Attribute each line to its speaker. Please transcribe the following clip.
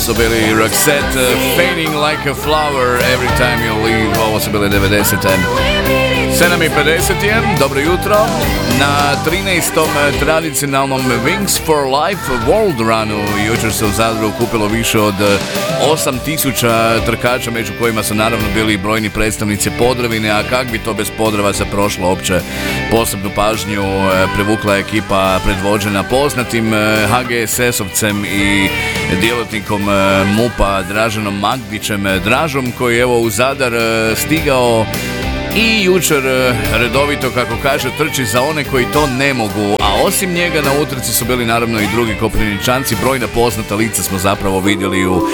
Speaker 1: su bili Roxette, Fading Like a Flower, Every Time You Leave, ovo su bili 90. 7:50 je, dobro jutro, na 13. tradicionalnom Wings for Life World Runu jučer se u Zadru okupilo više od 8000 trkača, među kojima su naravno bili brojni predstavnici Podravine, a kak bi to bez Podravaca prošlo opće. Posebnu pažnju privukla ekipa predvođena poznatim HGSS-ovcem i djelatnikom MUP-a Draženom Magdićem, Dražom, koji je evo u Zadar stigao i jučer redovito, kako kaže, trči za one koji to ne mogu, a osim njega na utrci su bili naravno i drugi Koprivničanci. Brojna poznata lica smo zapravo vidjeli u